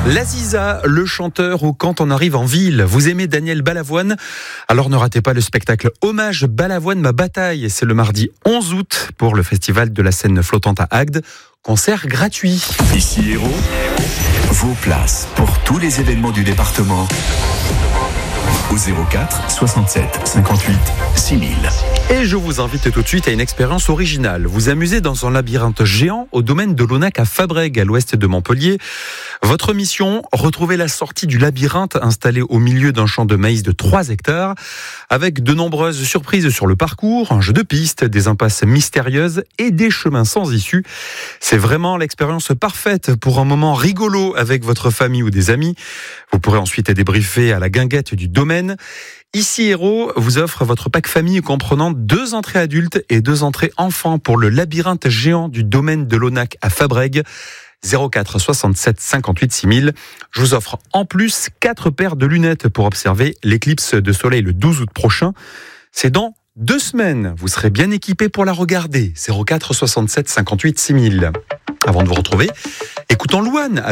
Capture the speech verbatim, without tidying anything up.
L'Aziza, le chanteur ou quand on arrive en ville. Vous aimez Daniel Balavoine? Alors ne ratez pas le spectacle Hommage Balavoine ma bataille. C'est le mardi onze août pour le festival de la scène flottante à Agde. Concert gratuit. Ici Hérault, vos places pour tous les événements du département au zéro quatre soixante-sept cinquante-huit six mille. Et je vous invite tout de suite à une expérience originale. Vous amusez dans un labyrinthe géant au domaine de l'Aunac à Fabrègues, à l'ouest de Montpellier. Votre mission, retrouver la sortie du labyrinthe installé au milieu d'un champ de maïs de trois hectares, avec de nombreuses surprises sur le parcours, un jeu de pistes, des impasses mystérieuses et des chemins sans issue. C'est vraiment l'expérience parfaite pour un moment rigolo avec votre famille ou des amis. Vous pourrez ensuite débriefer à la guinguette du domaine. Ici Hérault vous offre votre pack famille comprenant deux entrées adultes et deux entrées enfants pour le labyrinthe géant du domaine de l'Aunac à Fabrègues. zéro quatre soixante-sept cinquante-huit six mille. Je vous offre en plus quatre paires de lunettes pour observer l'éclipse de soleil le douze août prochain. C'est dans deux semaines. Vous serez bien équipé pour la regarder. zéro quatre soixante-sept cinquante-huit six mille. Avant de vous retrouver, écoutons Louane.